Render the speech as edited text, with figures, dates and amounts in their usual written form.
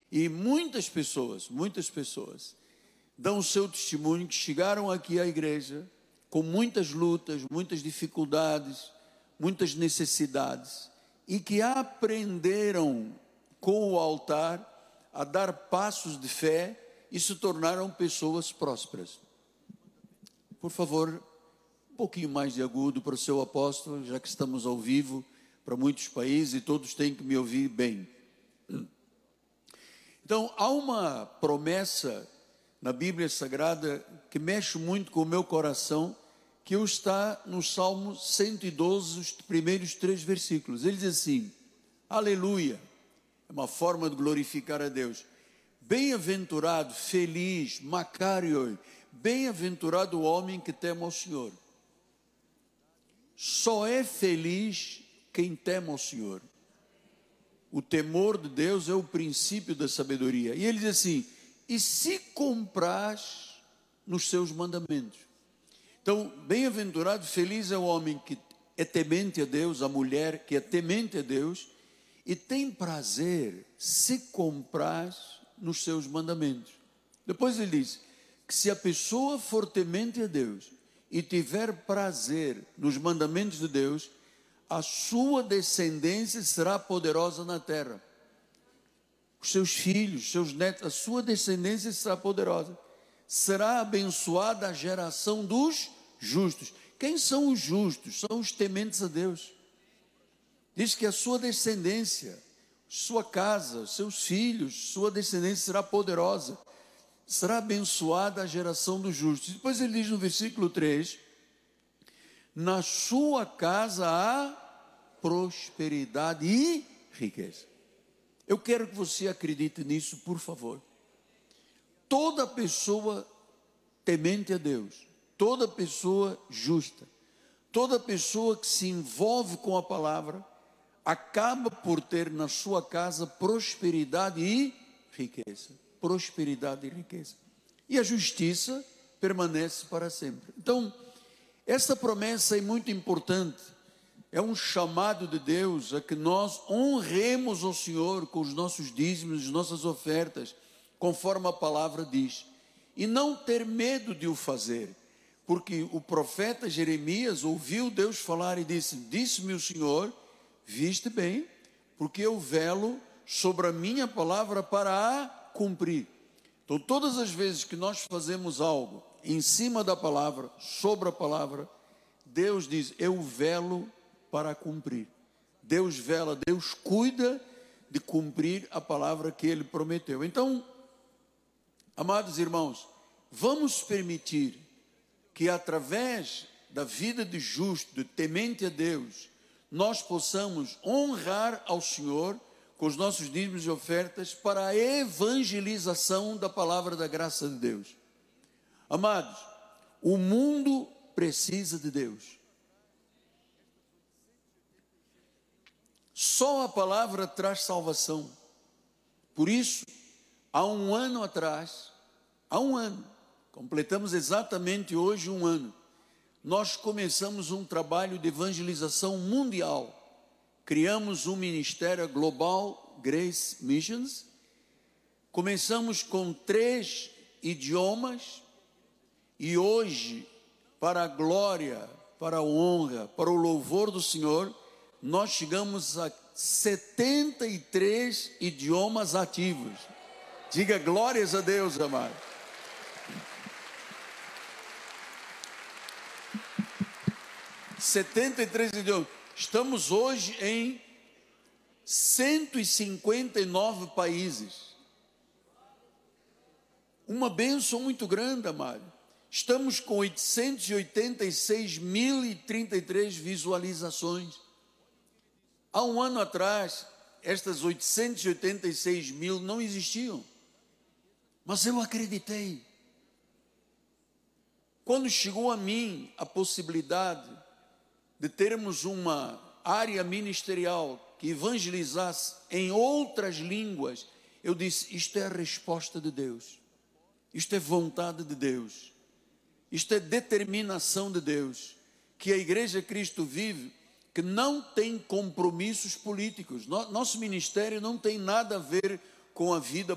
E muitas pessoas dão o seu testemunho que chegaram aqui à igreja com muitas lutas, muitas dificuldades, muitas necessidades, e que aprenderam com o altar a dar passos de fé e se tornaram pessoas prósperas. Por favor, um pouquinho mais de agudo para o seu apóstolo, já que estamos ao vivo para muitos países e todos têm que me ouvir bem. Então, há uma promessa na Bíblia Sagrada que mexe muito com o meu coração, que está no Salmo 112, os primeiros 3 versículos. Ele diz assim: aleluia, é uma forma de glorificar a Deus. Bem-aventurado, feliz, Macário, bem-aventurado o homem que teme ao Senhor. Só é feliz quem teme ao Senhor. O temor de Deus é o princípio da sabedoria. E ele diz assim: e se compraz nos seus mandamentos. Então, bem-aventurado, feliz é o homem que é temente a Deus, a mulher que é temente a Deus, e tem prazer, se compraz nos seus mandamentos. Depois ele diz que se a pessoa for temente a Deus e tiver prazer nos mandamentos de Deus, a sua descendência será poderosa na terra. Os seus filhos, seus netos, a sua descendência será poderosa. Será abençoada a geração dos justos. Quem são os justos? São os tementes a Deus. Diz que a sua descendência, sua casa, seus filhos, sua descendência será poderosa. Será abençoada a geração dos justos. Depois ele diz no versículo 3, na sua casa há prosperidade e riqueza. Eu quero que você acredite nisso, por favor. Toda pessoa temente a Deus, toda pessoa justa, toda pessoa que se envolve com a palavra, acaba por ter na sua casa prosperidade e riqueza. Prosperidade e riqueza. E a justiça permanece para sempre. Então, essa promessa é muito importante. É um chamado de Deus a que nós honremos o Senhor com os nossos dízimos, as nossas ofertas, conforme a palavra diz. E não ter medo de o fazer. Porque o profeta Jeremias ouviu Deus falar e disse: disse-me o Senhor, viste bem, porque eu velo sobre a minha palavra para a cumprir. Então, todas as vezes que nós fazemos algo em cima da palavra, sobre a palavra, Deus diz: eu velo para cumprir. Deus vela, Deus cuida de cumprir a palavra que Ele prometeu. Então, amados irmãos, vamos permitir que através da vida de justo, de temente a Deus, nós possamos honrar ao Senhor com os nossos dízimos e ofertas para a evangelização da palavra da graça de Deus. Amados, o mundo precisa de Deus. Só a palavra traz salvação. Por isso, há um ano atrás, completamos exatamente hoje 1 ano, nós começamos um trabalho de evangelização mundial. Criamos um ministério global, Grace Missions. Começamos com 3 idiomas e hoje, para a glória, para a honra, para o louvor do Senhor, nós chegamos a 73 idiomas ativos. Diga glórias a Deus, amado. (73 idiomas). Estamos hoje em 159 países. Uma bênção muito grande, amado. Estamos com 886.033 visualizações. Há 1 ano atrás, estas 886 mil não existiam. Mas eu acreditei. Quando chegou a mim a possibilidade de termos uma área ministerial que evangelizasse em outras línguas, eu disse: isto é a resposta de Deus, isto é vontade de Deus, isto é determinação de Deus, que a Igreja Cristo Vive, que não tem compromissos políticos. Nosso ministério não tem nada a ver com a vida